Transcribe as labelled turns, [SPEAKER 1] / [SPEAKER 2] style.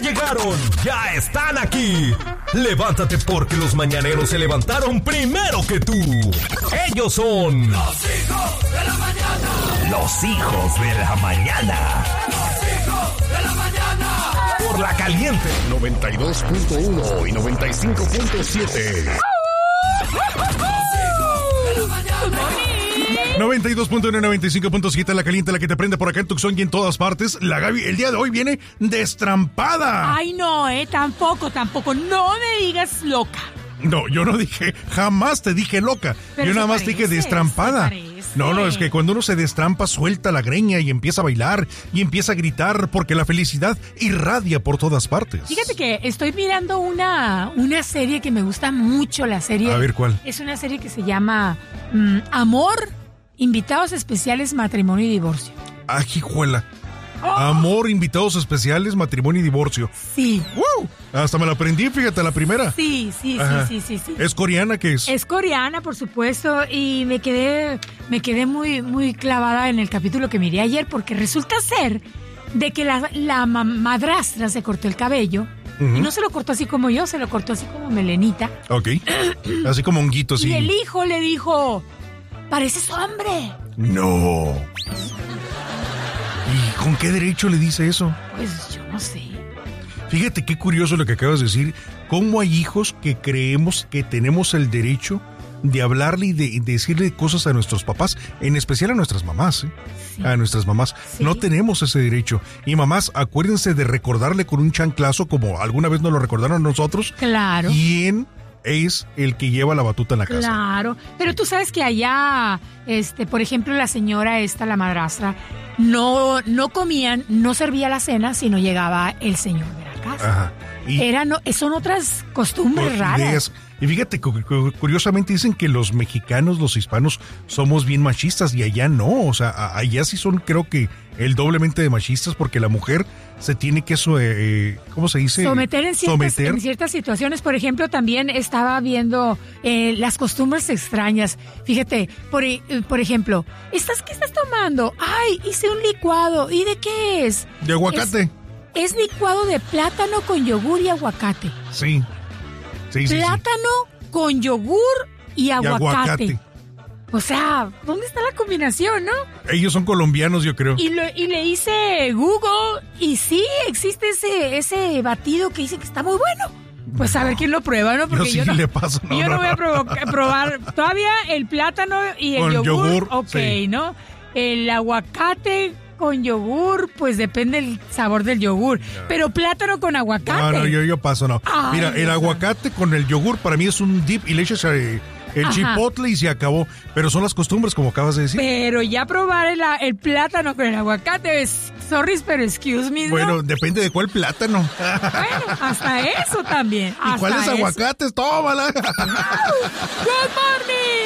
[SPEAKER 1] llegaron, ya están aquí. Levántate porque los mañaneros se levantaron primero que tú. Ellos son
[SPEAKER 2] los hijos de la mañana.
[SPEAKER 1] Los hijos de la mañana.
[SPEAKER 2] Los hijos de la mañana.
[SPEAKER 1] Por La Caliente
[SPEAKER 3] 92.1 y 95.7. 92.1 y 95.7, La Caliente, la que te prende por acá en Tucson y en todas partes. La Gaby el día de hoy viene destrampada.
[SPEAKER 4] Ay, no, tampoco. No me digas loca.
[SPEAKER 3] No, yo no dije, jamás te dije loca.
[SPEAKER 4] Pero
[SPEAKER 3] yo nada más
[SPEAKER 4] parece,
[SPEAKER 3] dije destrampada.
[SPEAKER 4] se parece.
[SPEAKER 3] No, es que cuando uno se destrampa, suelta la greña y empieza a bailar y empieza a gritar porque la felicidad irradia por todas partes.
[SPEAKER 4] Fíjate que estoy mirando una serie que me gusta mucho, la serie.
[SPEAKER 3] A ver, ¿cuál?
[SPEAKER 4] Es una serie que se llama Amor, Invitados Especiales, Matrimonio y Divorcio.
[SPEAKER 3] Ajijuela.
[SPEAKER 4] Oh.
[SPEAKER 3] Amor, invitados especiales, matrimonio y divorcio.
[SPEAKER 4] Sí.
[SPEAKER 3] ¡Wow! Hasta me la aprendí, fíjate, la primera.
[SPEAKER 4] Sí.
[SPEAKER 3] ¿Es coreana qué es?
[SPEAKER 4] Es coreana, por supuesto, y me quedé muy clavada en el capítulo que miré ayer, porque resulta ser de que la madrastra se cortó el cabello. Uh-huh. Y no se lo cortó así como yo, se lo cortó así como melenita.
[SPEAKER 3] Ok. Así como honguito, así.
[SPEAKER 4] Y el hijo le dijo, pareces hombre.
[SPEAKER 3] No. ¿Y con qué derecho le dice eso?
[SPEAKER 4] Pues yo no sé.
[SPEAKER 3] Fíjate qué curioso lo que acabas de decir. Cómo hay hijos que creemos que tenemos el derecho de hablarle y de decirle cosas a nuestros papás, en especial a nuestras mamás, ¿eh? Sí. A nuestras mamás. Sí. No tenemos ese derecho. Y mamás, acuérdense de recordarle con un chanclazo, como alguna vez nos lo recordaron a nosotros.
[SPEAKER 4] Claro.
[SPEAKER 3] ¿Quién es el que lleva la batuta en la casa?
[SPEAKER 4] Claro. Pero tú sabes que allá, por ejemplo, la señora la madrastra, no comían, no servía la cena si no llegaba el señor de la casa. Ajá. Son otras costumbres raras.
[SPEAKER 3] Y fíjate, curiosamente dicen que los mexicanos, los hispanos, somos bien machistas y allá no. O sea, allá sí son, creo que, el doblemente de machistas, porque la mujer se tiene que, ¿cómo se dice?
[SPEAKER 4] Someter en ciertas situaciones. Por ejemplo, también estaba viendo las costumbres extrañas. Fíjate, por ejemplo, ¿qué estás tomando? Ay, hice un licuado. ¿Y de qué es?
[SPEAKER 3] De aguacate.
[SPEAKER 4] Es licuado de plátano con yogur y aguacate.
[SPEAKER 3] Sí.
[SPEAKER 4] Plátano con yogur y aguacate. O sea, ¿dónde está la combinación, no?
[SPEAKER 3] Ellos son colombianos, yo creo.
[SPEAKER 4] Y le hice Google y sí, existe ese batido que dicen que está muy bueno. Pues a ver quién lo prueba, ¿no? Porque yo no voy a probar todavía el plátano y el yogur. Ok, sí. ¿No? El aguacate con yogur, pues depende el sabor del yogur. No. Pero plátano con aguacate.
[SPEAKER 3] No, yo paso, no. Ay, mira, el aguacate con el yogur para mí es un dip y le echas el chipotle y se acabó. Pero son las costumbres, como acabas de decir.
[SPEAKER 4] Pero ya probar el plátano con el aguacate es... Sorry, pero excuse me, ¿no?
[SPEAKER 3] Bueno, depende de cuál plátano.
[SPEAKER 4] Bueno, hasta eso también.
[SPEAKER 3] ¿Y cuáles aguacates? Tómala.
[SPEAKER 4] Good morning.